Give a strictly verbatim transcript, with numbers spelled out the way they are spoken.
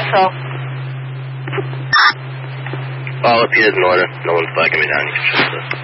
so. Well, if he doesn't order, no one's flagging me down. You can shut this.